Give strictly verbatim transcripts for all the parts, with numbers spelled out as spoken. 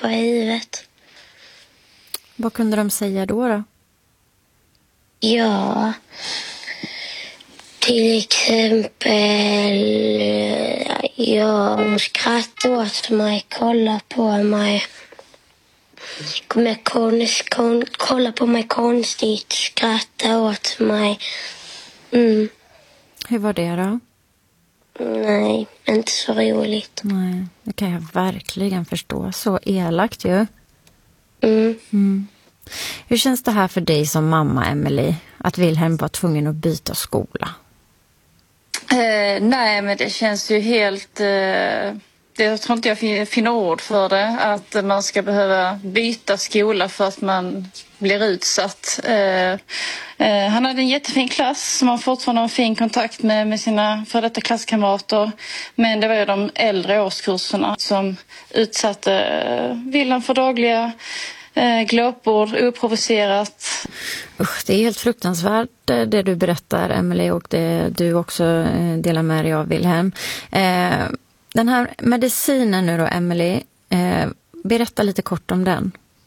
på huvudet. Vad kunde de säga då då? Ja, till exempel, jag skrattade åt mig, kolla på mig. Med konst, kon, kolla på mig konstigt, skratta åt mig. Mm. Hur var det då? Nej, inte så roligt. Nej, det kan jag verkligen förstå. Så elakt ju. Mm. Mm. Hur känns det här för dig som mamma, Emily? Att Wilhelm var tvungen att byta skola? Eh, nej, men det känns ju helt... Eh, det, jag tror inte jag finner ord för det. Att man ska behöva byta skola för att man blir utsatt. Eh, eh, han hade en jättefin klass som han fortfarande har en fin kontakt med, med sina före detta klasskamrater. Men det var ju de äldre årskurserna som utsatte eh, Wilhelm för dagliga eh, glåpord, oprovocerat. Usch, det är helt fruktansvärt det du berättar, Emily, och det du också delar med dig av, Wilhelm. Eh, den här medicinen nu då, Emily, eh, berätta lite kort om den.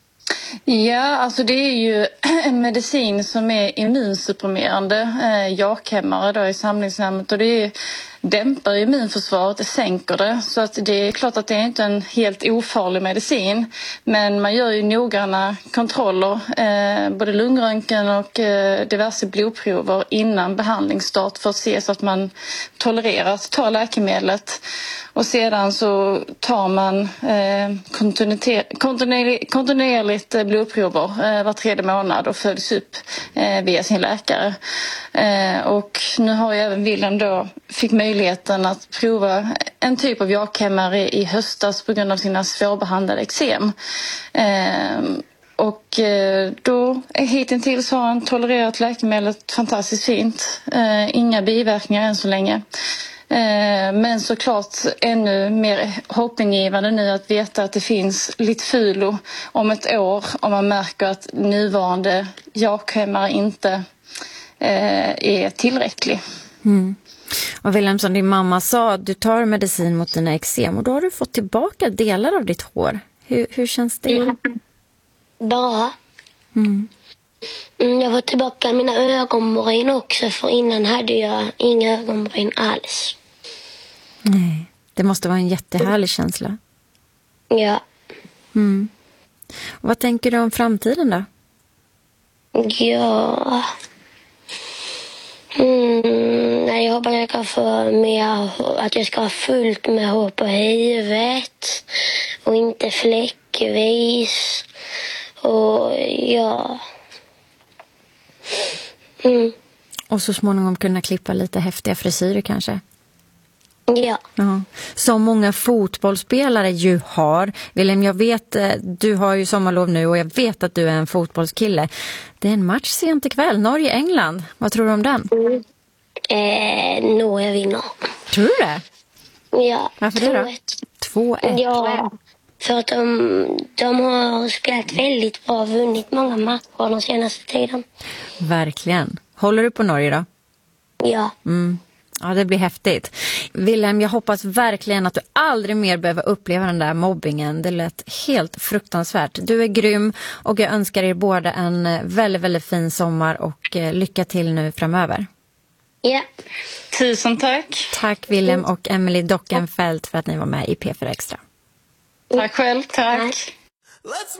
Ja, alltså det är ju en medicin som är immunsupprimerande, eh, jakhämmare då i samlingsnamnet, och det är, dämpar immunförsvaret, det sänker det. Så att det är klart att det är inte en helt ofarlig medicin, men man gör ju noggranna kontroller, eh, både lungröntgen och eh, diverse blodprover innan behandlingsstart för att se så att man tolererar att ta läkemedlet. Och sedan så tar man eh, kontinuerligt, kontinuerligt blodprover eh, var tredje månad och följs upp eh, via sin läkare. Eh, och nu har ju även Wilhelm då fick möjligheten att prova en typ av jakhämmare i höstas på grund av sina svårbehandlade eksem. Eh, och eh, då hittills har han tolererat läkemedlet fantastiskt fint. Eh, inga biverkningar än så länge. Men såklart ännu mer hoppingivande nu att veta att det finns Litfulo om ett år om man märker att nuvarande jakhämmare inte är tillräcklig. Mm. Och Wilhelm, som din mamma sa, du tar medicin mot dina eksem och då har du fått tillbaka delar av ditt hår. Hur, hur känns det? Mm. Bra. Mm. Jag var tillbaka mina ögonbryn också, för innan hade jag inga ögonbryn alls. Nej, det måste vara en jättehärlig känsla. Ja. Mm. Och vad tänker du om framtiden då? Ja... Mm, jag hoppas jag kan få mer, att jag ska ha fullt med hår på huvudet och inte fläckvis. Och ja... Mm. Och så småningom kunna klippa lite häftiga frisyrer kanske. Ja. Ja. Som många fotbollsspelare ju har. Wilhelm, jag vet, du har ju sommarlov nu och jag vet att du är en fotbollskille. Det är en match sent ikväll, Norge-England. Vad tror du om den? Mm. Eh, Norge vinner. Tror du det? Ja. Varför det då? två ett. Ja, för att de, de har spelat väldigt bra och vunnit många matcher den senaste tiden. Verkligen. Håller du på Norge då? Ja. Mm. Ja, det blir häftigt. Wilhelm, jag hoppas verkligen att du aldrig mer behöver uppleva den där mobbingen. Det lät helt fruktansvärt. Du är grym och jag önskar er båda en väldigt, väldigt fin sommar och lycka till nu framöver. Ja. Tusen tack. Tack Wilhelm och Emily Dockenfeldt för att ni var med i P fyra Extra. Tack själv, tack.